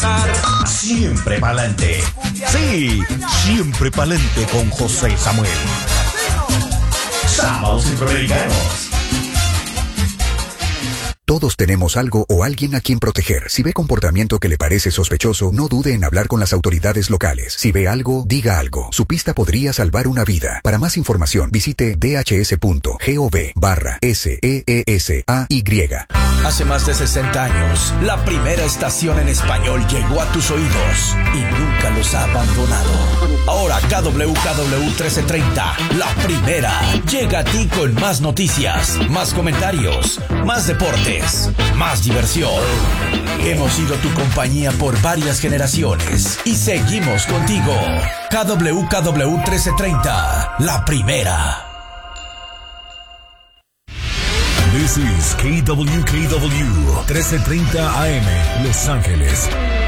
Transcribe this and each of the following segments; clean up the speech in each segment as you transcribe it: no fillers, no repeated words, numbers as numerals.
cantar. Siempre pa'lante. Sí, siempre pa'lante con José Samuel. Sábados Centroamericanos. Todos tenemos algo o alguien a quien proteger. Si ve comportamiento que le parece sospechoso, no dude en hablar con las autoridades locales. Si ve algo, diga algo. Su pista podría salvar una vida. Para más información, visite dhs.gov/SEESAY. Hace más de 60 años, la primera estación en español llegó a tus oídos y nunca los ha abandonado. Ahora KWKW 1330, la primera, llega a ti con más noticias, más comentarios, más deportes, más diversión. Hemos sido tu compañía por varias generaciones y seguimos contigo. KWKW 1330, la primera. This is KWKW 1330 AM, Los Ángeles.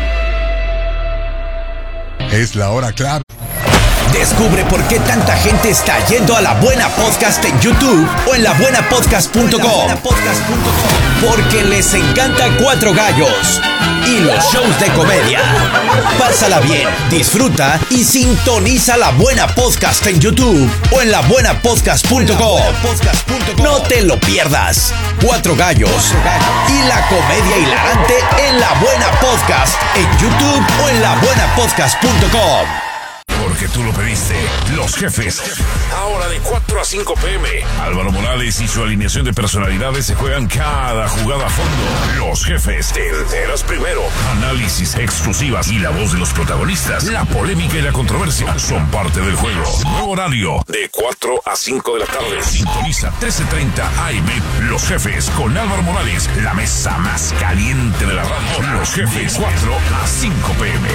Es la hora clave. Descubre por qué tanta gente está yendo a La Buena Podcast en YouTube o en labuenapodcast.com. Porque les encanta Cuatro Gallos y los shows de comedia. Pásala bien, disfruta y sintoniza La Buena Podcast en YouTube o en labuenapodcast.com. No te lo pierdas. Cuatro Gallos y la comedia hilarante en La Buena Podcast en YouTube o en labuenapodcast.com. Porque tú lo pediste. Los Jefes. Ahora de 4 a 5 p.m. Álvaro Morales y su alineación de personalidades se juegan cada jugada a fondo. Los Jefes. Te enteras primero. Análisis exclusivas y la voz de los protagonistas. La polémica y la controversia son parte del juego. Nuevo horario de 4 a 5 de la tarde. Sintoniza 1330 AM. Los Jefes con Álvaro Morales. La mesa más caliente de la radio. Los Jefes 4 a 5 p.m.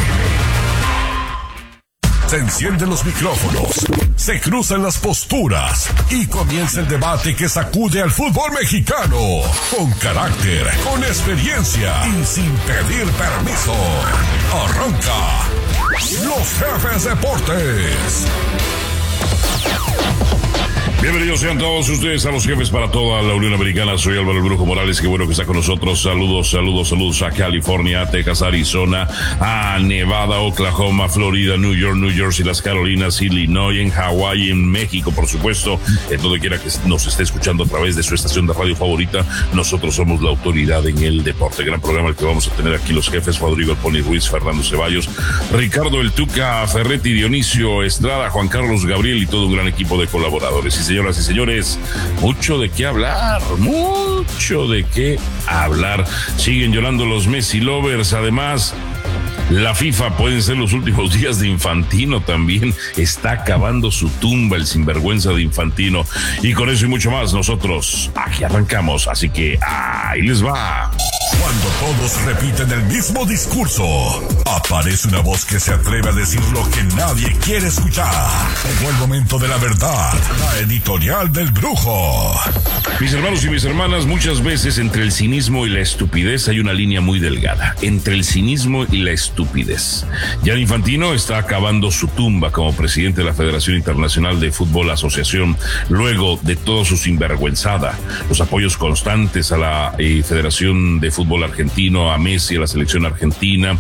Se encienden los micrófonos, se cruzan las posturas y comienza el debate que sacude al fútbol mexicano. Con carácter, con experiencia y sin pedir permiso. Arranca Los Jefes Deportes. Bienvenidos sean todos ustedes a Los Jefes para toda la Unión Americana. Soy Álvaro el Brujo Morales, qué bueno que está con nosotros. Saludos a California, Texas, Arizona, a Nevada, Oklahoma, Florida, New York, New Jersey, las Carolinas, Illinois, en Hawái, en México, por supuesto, en donde quiera que nos esté escuchando a través de su estación de radio favorita. Nosotros somos la autoridad en el deporte. Gran programa el que vamos a tener aquí Los Jefes: Rodrigo El Pony Ruiz, Fernando Ceballos, Ricardo El Tuca Ferretti, Dionisio Estrada, Juan Carlos Gabriel y todo un gran equipo de colaboradores. Y señoras y señores, mucho de qué hablar. Siguen llorando los Messi lovers. Además, la FIFA, pueden ser los últimos días de Infantino también. Está acabando su tumba el sinvergüenza de Infantino. Y con eso y mucho más, nosotros aquí arrancamos. Así que ahí les va. Cuando todos repiten el mismo discurso, aparece una voz que se atreve a decir lo que nadie quiere escuchar. Llegó el momento de la verdad, la editorial del Brujo. Mis hermanos y mis hermanas, muchas veces entre el cinismo y la estupidez hay una línea muy delgada. Entre el cinismo y la estupidez. Gianni Infantino está acabando su tumba como presidente de la Federación Internacional de Fútbol Asociación, luego de toda su sinvergüenzada, los apoyos constantes a la Federación de Fútbol Argentino, a Messi, a la selección argentina,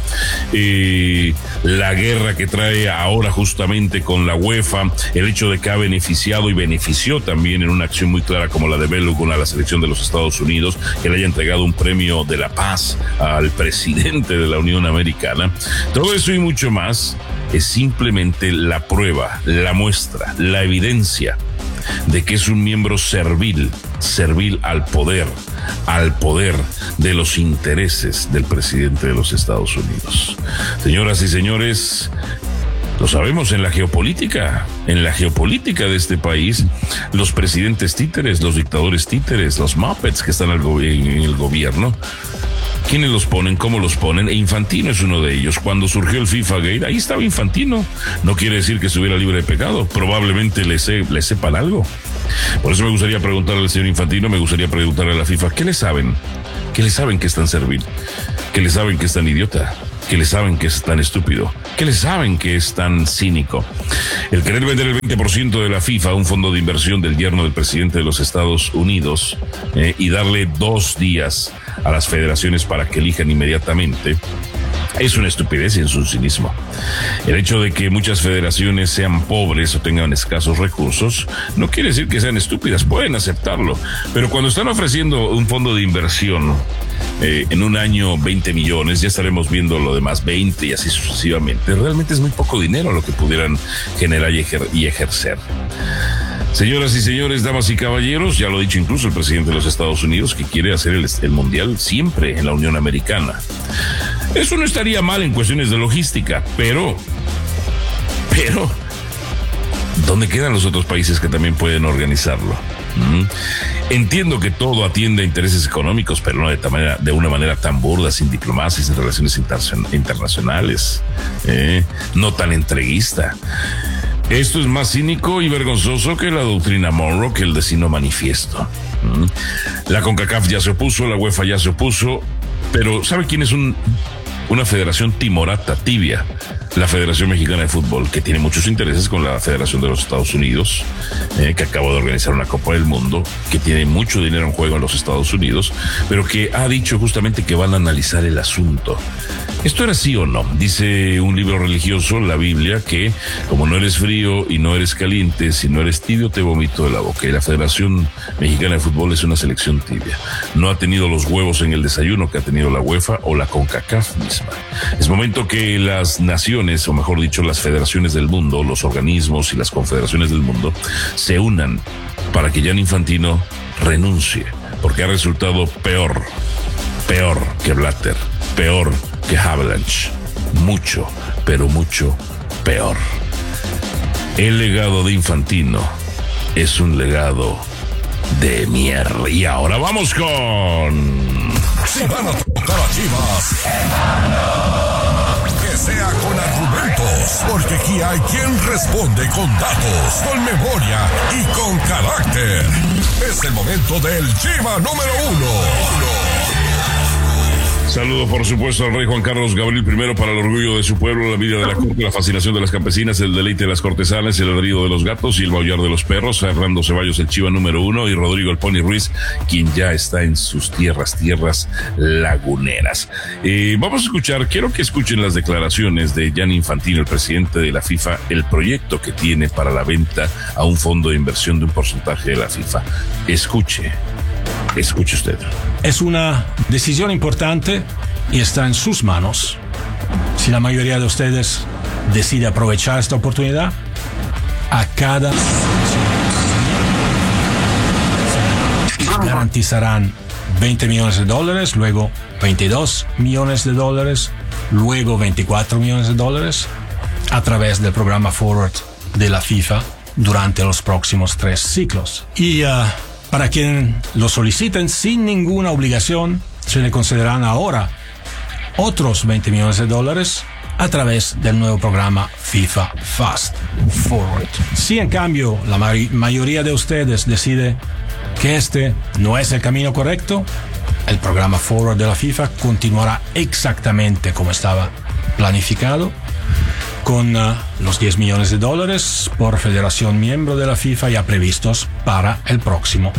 la guerra que trae ahora justamente con la UEFA, el hecho de que ha beneficiado y benefició también en una acción muy clara como la de Balogun a la selección de los Estados Unidos, que le haya entregado un premio de la paz al presidente de la Unión Americana. Todo eso y mucho más es simplemente la prueba, la muestra, la evidencia de que es un miembro servil al poder de los intereses del presidente de los Estados Unidos. Señoras y señores, lo sabemos en la geopolítica de este país, los presidentes títeres, los dictadores títeres, los Muppets que están en el gobierno. ¿Quiénes los ponen? ¿Cómo los ponen? E Infantino es uno de ellos. Cuando surgió el FIFA Gate, ahí estaba Infantino. No quiere decir que estuviera libre de pecado. Probablemente le sepan algo. Por eso me gustaría preguntarle al señor Infantino, me gustaría preguntarle a la FIFA, ¿qué le saben? ¿Qué le saben que es tan servil? ¿Qué le saben que es tan idiota? ¿Qué le saben que es tan estúpido? ¿Qué le saben que es tan cínico? El querer vender el 20% de la FIFA a un fondo de inversión del yerno del presidente de los Estados Unidos y darle 2 días a las federaciones para que elijan inmediatamente, Es una estupidez y es un cinismo. El hecho de que muchas federaciones sean pobres o tengan escasos recursos no quiere decir que sean estúpidas, pueden aceptarlo. Pero cuando están ofreciendo un fondo de inversión en un año 20 millones, ya estaremos viendo lo demás 20 y así sucesivamente. Realmente es muy poco dinero lo que pudieran generar y ejercer. Señoras y señores, damas y caballeros, ya lo ha dicho incluso el presidente de los Estados Unidos, que quiere hacer el mundial siempre en la Unión Americana. Eso no estaría mal en cuestiones de logística, pero, ¿dónde quedan los otros países que también pueden organizarlo? Entiendo que todo atiende a intereses económicos, pero no de una manera tan burda, sin diplomacia, sin relaciones internacionales, no tan entreguista. Esto es más cínico y vergonzoso que la doctrina Monroe, que el destino manifiesto. La CONCACAF ya se opuso, la UEFA ya se opuso, pero ¿sabe quién es una federación timorata, tibia? La Federación Mexicana de Fútbol, que tiene muchos intereses con la Federación de los Estados Unidos, que acaba de organizar una Copa del Mundo, que tiene mucho dinero en juego en los Estados Unidos, pero que ha dicho justamente que van a analizar el asunto. ¿Esto era sí o no? Dice un libro religioso, la Biblia, que como no eres frío y no eres caliente, si no eres tibio te vomito de la boca. Y la Federación Mexicana de Fútbol es una selección tibia. No ha tenido los huevos en el desayuno que ha tenido la UEFA o la CONCACAF misma. Es momento que las naciones, o mejor dicho, las federaciones del mundo, los organismos y las confederaciones del mundo, se unan para que Gianni Infantino renuncie, porque ha resultado peor que Blatter, peor que Havelange, mucho, pero mucho peor. El legado de Infantino es un legado de mierda. Y ahora vamos con... Si van a tocar a Chivas, que sea con argumentos, porque aquí hay quien responde con datos, con memoria y con carácter. Es el momento del Chiva número 1. Saludo, por supuesto, al rey Juan Carlos Gabriel I para el orgullo de su pueblo, la vida de la corte, la fascinación de las campesinas, el deleite de las cortesanas, el ladrido de los gatos y el maullar de los perros. Fernando Ceballos, el Chiva número 1, y Rodrigo el Pony Ruiz, quien ya está en sus tierras laguneras. Vamos a escuchar, quiero que escuchen las declaraciones de Gianni Infantino, el presidente de la FIFA, el proyecto que tiene para la venta a un fondo de inversión de un porcentaje de la FIFA. Escuche usted. Es una decisión importante y está en sus manos. Si la mayoría de ustedes decide aprovechar esta oportunidad, a cada garantizarán $20 millones, luego $22 millones, luego $24 millones a través del programa Forward de la FIFA durante los próximos 3 ciclos. Y para quien lo soliciten sin ninguna obligación, se le concederán ahora otros $20 millones a través del nuevo programa FIFA Fast Forward. Si en cambio la mayoría de ustedes decide que este no es el camino correcto, el programa Forward de la FIFA continuará exactamente como estaba planificado, con los $10 millones por federación miembro de la FIFA ya previstos para el próximo.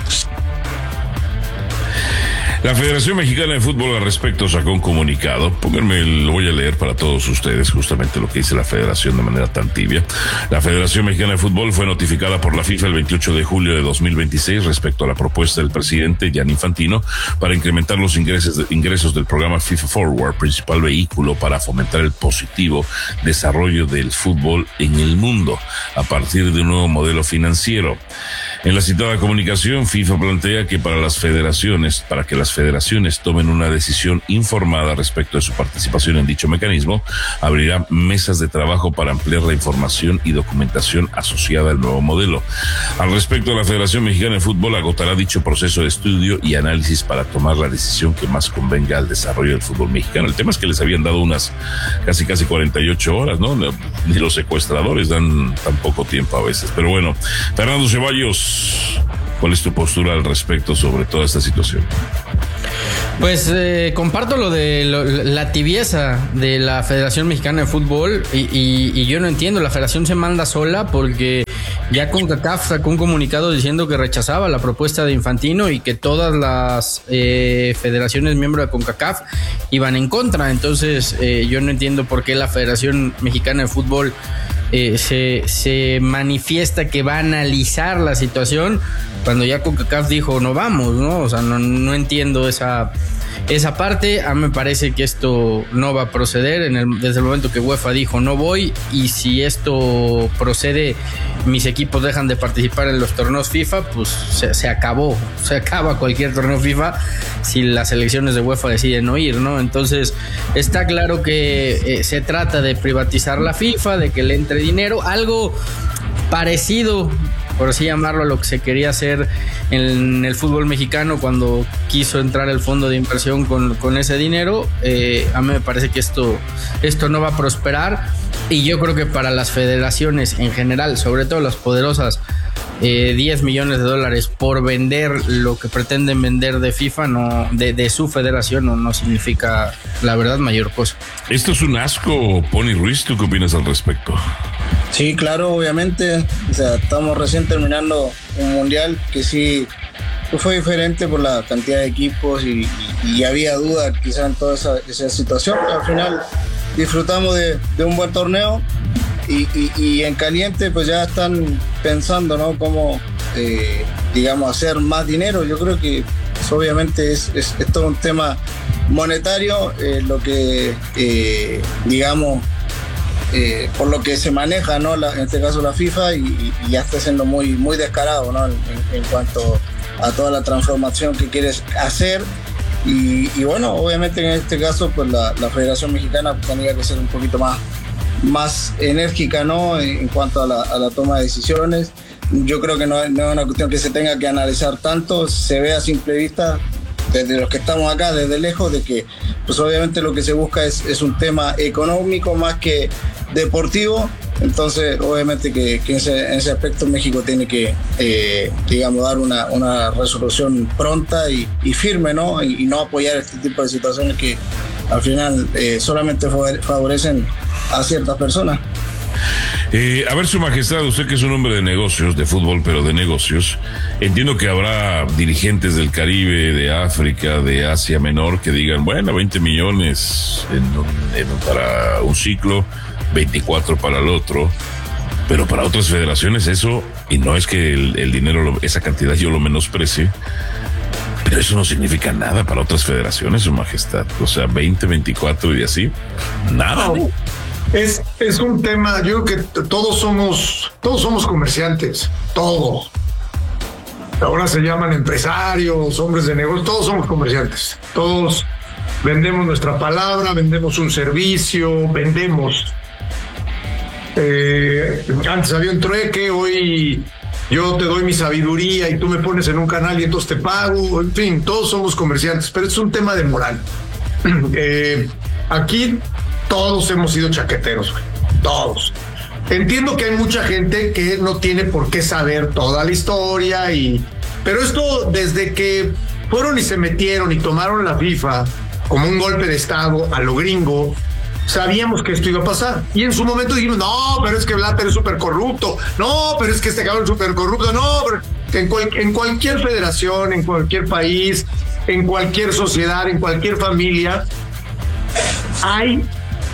La Federación Mexicana de Fútbol al respecto sacó un comunicado. Lo voy a leer para todos ustedes, justamente lo que dice la Federación de manera tan tibia. La Federación Mexicana de Fútbol fue notificada por la FIFA el 28 de julio de 2026 respecto a la propuesta del presidente Gianni Infantino para incrementar los ingresos del programa FIFA Forward, principal vehículo para fomentar el positivo desarrollo del fútbol en el mundo a partir de un nuevo modelo financiero. En la citada comunicación, FIFA plantea que para que las federaciones tomen una decisión informada respecto de su participación en dicho mecanismo, abrirá mesas de trabajo para ampliar la información y documentación asociada al nuevo modelo. Al respecto, la Federación Mexicana de Fútbol agotará dicho proceso de estudio y análisis para tomar la decisión que más convenga al desarrollo del fútbol mexicano. El tema es que les habían dado unas casi 48 horas, ¿no? Ni los secuestradores dan tan poco tiempo a veces. Pero bueno, Fernando Ceballos, ¿cuál es tu postura al respecto sobre toda esta situación? Pues comparto lo de la tibieza de la Federación Mexicana de Fútbol y yo no entiendo, la federación se manda sola porque ya CONCACAF sacó un comunicado diciendo que rechazaba la propuesta de Infantino y que todas las federaciones miembros de CONCACAF iban en contra. Entonces yo no entiendo por qué la Federación Mexicana de Fútbol se manifiesta que va a analizar la situación cuando ya CONCACAF dijo no vamos, ¿no? O sea, no entiendo esa parte. A mí me parece que esto no va a proceder desde el momento que UEFA dijo no voy, y si esto procede, mis equipos dejan de participar en los torneos FIFA, pues se acaba cualquier torneo FIFA si las selecciones de UEFA deciden no ir, ¿no? Entonces está claro que se trata de privatizar la FIFA, de que le entre dinero, algo parecido, por así llamarlo, a lo que se quería hacer en el fútbol mexicano cuando quiso entrar el fondo de inversión con ese dinero. A mí me parece que esto no va a prosperar, y yo creo que para las federaciones en general, sobre todo las poderosas, 10 millones de dólares por vender lo que pretenden vender de FIFA, de su federación, no significa, la verdad, mayor cosa. Esto es un asco, Pony Ruiz. ¿Tú qué opinas al respecto? Sí, claro, obviamente. O sea, estamos recién terminando un mundial que sí fue diferente por la cantidad de equipos y había duda quizá en toda esa situación. Pero al final disfrutamos de un buen torneo y en caliente pues ya están pensando, ¿no?, cómo digamos hacer más dinero. Yo creo que pues, obviamente es todo un tema monetario, lo que digamos por lo que se maneja, ¿no?, en este caso la FIFA, y ya está siendo muy, muy descarado, ¿no?, en cuanto a toda la transformación que quieres hacer. Y bueno, obviamente en este caso pues la Federación Mexicana tendría que ser un poquito más enérgica, ¿no?, en cuanto a la toma de decisiones. Yo creo que no es una cuestión que se tenga que analizar tanto, se ve a simple vista desde los que estamos acá, desde lejos, de que pues obviamente lo que se busca es un tema económico más que deportivo. Entonces obviamente que en ese aspecto México tiene que digamos dar una resolución pronta y firme, ¿no?, y no apoyar este tipo de situaciones que al final solamente favorecen a ciertas personas. A ver, Su Majestad, usted que es un hombre de negocios, de fútbol, pero de negocios, entiendo que habrá dirigentes del Caribe, de África, de Asia Menor, que digan, bueno, 20 millones para un ciclo, 24 para el otro, pero para otras federaciones eso, y no es que el dinero, esa cantidad yo lo menosprecie, pero eso no significa nada para otras federaciones, Su Majestad. O sea, 20, 24 y así, nada. No. Es un tema, yo creo que todos somos comerciantes, todos. Ahora se llaman empresarios, hombres de negocio, todos somos comerciantes. Todos vendemos nuestra palabra, vendemos un servicio, vendemos. Antes había un trueque, hoy yo te doy mi sabiduría y tú me pones en un canal y entonces te pago. En fin, todos somos comerciantes, pero es un tema de moral. Aquí todos hemos sido chaqueteros, güey. Todos. Entiendo que hay mucha gente que no tiene por qué saber toda la historia, pero esto desde que fueron y se metieron y tomaron la FIFA como un golpe de estado a lo gringo, sabíamos que esto iba a pasar. Y en su momento dijimos, no, pero es que Blatter es súper corrupto, no, pero es que este cabrón es súper corrupto, no, pero en cualquier federación, en cualquier país, en cualquier sociedad, en cualquier familia, hay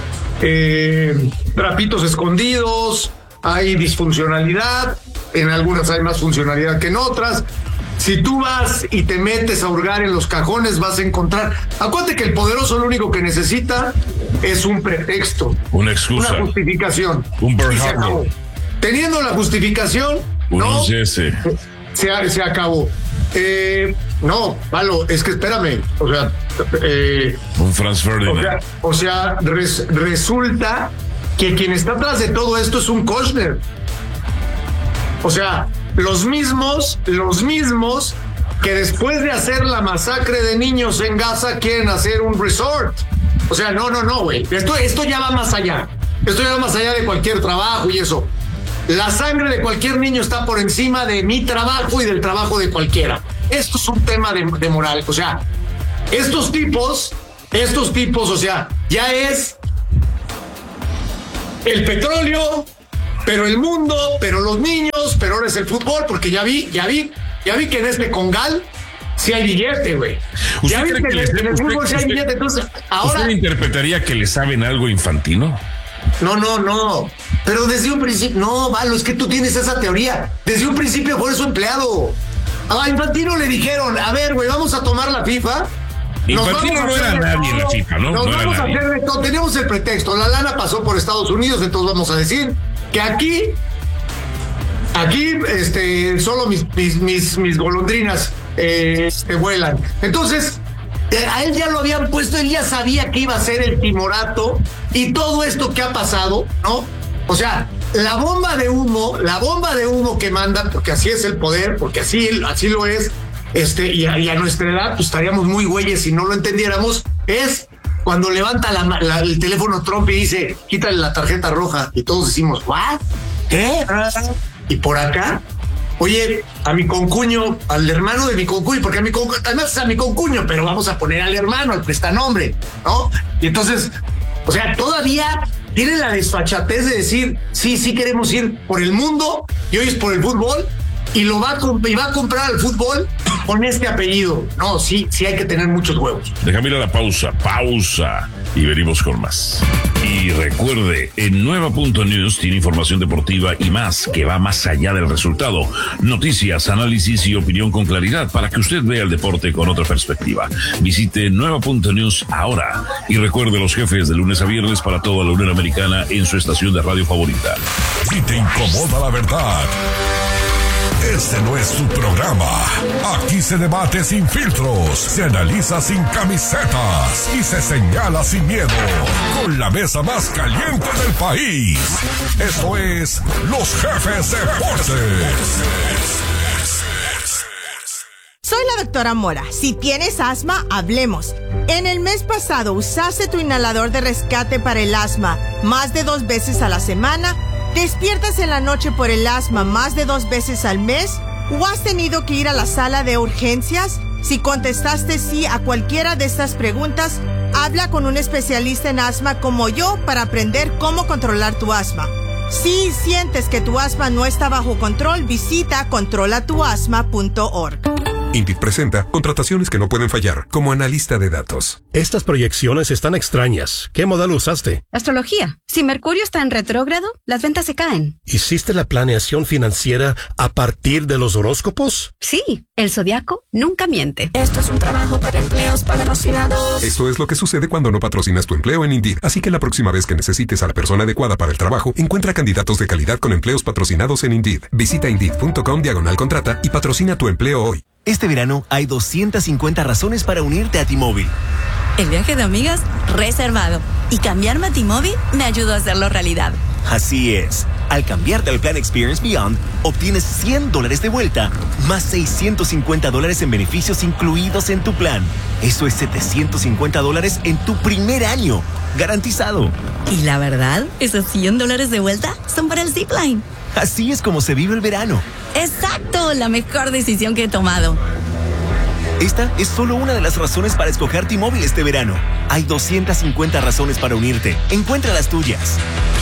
trapitos escondidos, hay disfuncionalidad, en algunas hay más funcionalidad que en otras. Si tú vas y te metes a hurgar en los cajones, vas a encontrar. Acuérdate que el poderoso lo único que necesita es un pretexto, una excusa, una justificación. Un burn. Teniendo la justificación, no, se acabó. No, Palo, es que espérame, o sea, un Franz Ferdinand. O sea, resulta que quien está atrás de todo esto es un Kochner. O sea, los mismos que después de hacer la masacre de niños en Gaza quieren hacer un resort. O sea, no, güey. Esto ya va más allá. Esto ya va más allá de cualquier trabajo y eso. La sangre de cualquier niño está por encima de mi trabajo y del trabajo de cualquiera. Esto es un tema de moral. O sea, Estos tipos, o sea, ya es el petróleo, pero el mundo, pero los niños, pero ahora es el fútbol, porque ya vi que en este Congal sí hay billete, güey. Ya vi que en el fútbol sí hay billete, entonces ahora... ¿Usted interpretaría que le saben algo Infantino? No. Pero desde un principio... No, Valo, es que tú tienes esa teoría. Desde un principio fue su empleado. A Infantino le dijeron, a ver, güey, vamos a tomar la FIFA. Infantino no era nadie en la FIFA, ¿no? Nos vamos a hacer de todo. Tenemos el pretexto. La lana pasó por Estados Unidos, entonces vamos a decir que aquí solo mis golondrinas vuelan. Entonces, a él ya lo habían puesto, él ya sabía que iba a ser el timorato y todo esto que ha pasado, ¿no? O sea, la bomba de humo que mandan, porque así es el poder, porque así lo es, y a nuestra edad, pues estaríamos muy güeyes si no lo entendiéramos, es cuando levanta el teléfono Trump y dice, quítale la tarjeta roja, y todos decimos, ¿what? ¿Qué? Y por acá, oye, a mi concuño, al hermano de mi concuño, porque además es a mi concuño, pero vamos a poner al hermano, al prestanombre, ¿no? Y entonces, o sea, todavía tiene la desfachatez de decir, sí queremos ir por el mundo, y hoy es por el fútbol, y va a comprar el fútbol con este apellido. No, sí hay que tener muchos huevos. Déjame ir a la pausa, y venimos con más. Y recuerde, en Nueva.News tiene información deportiva y más que va más allá del resultado. Noticias, análisis y opinión con claridad para que usted vea el deporte con otra perspectiva. Visite Nueva.News ahora y recuerde los jefes de lunes a viernes para toda la Unión Americana en su estación de radio favorita. Si te incomoda la verdad, este no es su programa. Aquí se debate sin filtros, se analiza sin camisetas y se señala sin miedo. Con la mesa más caliente del país. Esto es Los Jefes Deportes. Soy la doctora Mora. Si tienes asma, hablemos. En el mes pasado usaste tu inhalador de rescate para el asma más de 2 veces a la semana. ¿Despiertas en la noche por el asma más de 2 veces al mes? ¿O has tenido que ir a la sala de urgencias? Si contestaste sí a cualquiera de estas preguntas, habla con un especialista en asma como yo para aprender cómo controlar tu asma. Si sientes que tu asma no está bajo control, visita controlatuasma.org. INDIT presenta contrataciones que no pueden fallar, como analista de datos. Estas proyecciones están extrañas. ¿Qué modelo usaste? Astrología. Si Mercurio está en retrógrado, las ventas se caen. ¿Hiciste la planeación financiera a partir de los horóscopos? Sí, el zodiaco nunca miente. Esto es un trabajo para empleos patrocinados. Esto es lo que sucede cuando no patrocinas tu empleo en Indeed. Así que la próxima vez que necesites a la persona adecuada para el trabajo, encuentra candidatos de calidad con empleos patrocinados en Indeed. Visita Indeed.com/contrata y patrocina tu empleo hoy. Este verano hay 250 razones para unirte a T-Mobile. El viaje de amigas reservado. Y cambiarme a T-Mobile me ayudó a hacerlo realidad. Así es. Al cambiarte al plan Experience Beyond, obtienes $100 de vuelta, más $650 en beneficios incluidos en tu plan. Eso es $750 en tu primer año. Garantizado. Y la verdad, esos $100 de vuelta son para el Zipline. Así es como se vive el verano. ¡Exacto! La mejor decisión que he tomado. Esta es solo una de las razones para escoger T-Mobile este verano. Hay 250 razones para unirte. Encuentra las tuyas.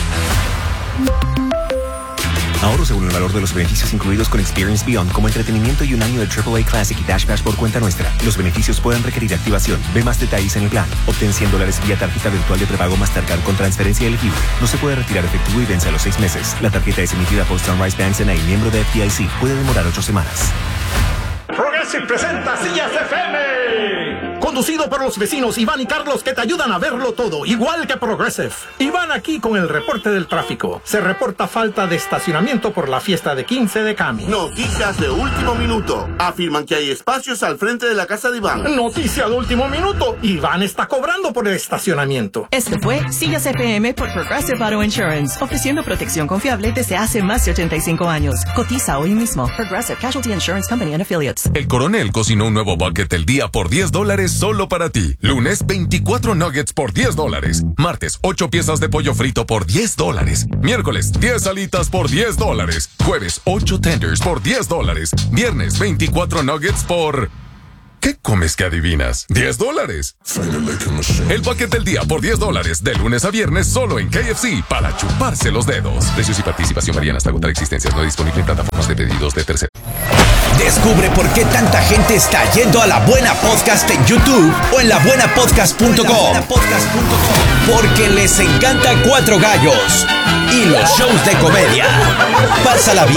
Ahorro según el valor de los beneficios incluidos con Experience Beyond, como entretenimiento y un año de AAA Classic y Dash Bash por cuenta nuestra. Los beneficios pueden requerir activación. Ve más detalles en el plan. Obtén $100 vía tarjeta virtual de prepago Mastercard con transferencia elegible. No se puede retirar efectivo y vence a los 6 meses. La tarjeta es emitida por Sunrise Banks N.A., miembro de FDIC. Puede demorar 8 semanas. Progressive presenta Sillas FM. Conducido por los vecinos Iván y Carlos, que te ayudan a verlo todo, igual que Progressive. Iván aquí con el reporte del tráfico. Se reporta falta de estacionamiento por la fiesta de 15 de Cami. Noticias de último minuto. Afirman que hay espacios al frente de la casa de Iván. Noticia de último minuto. Iván está cobrando por el estacionamiento. Este fue Sillas FM por Progressive Auto Insurance, ofreciendo protección confiable desde hace más de 85 años. Cotiza hoy mismo. Progressive Casualty Insurance Company and Affiliates. El Coronel cocinó un nuevo bucket del día por $10 solo para ti. Lunes, 24 nuggets por $10. Martes, 8 piezas de pollo frito por $10. Miércoles, 10 alitas por $10. Jueves, 8 tenders por $10. Viernes, 24 nuggets por ¿Qué comes que adivinas? $10. El paquete del día por $10, de lunes a viernes, solo en KFC, para chuparse los dedos. Precios y participación varían hasta agotar existencias. No disponible en plataformas de pedidos de terceros. Descubre por qué tanta gente está yendo a La Buena Podcast en YouTube o en labuenapodcast.com. Porque les encanta Cuatro Gallos y los shows de comedia. Pásala bien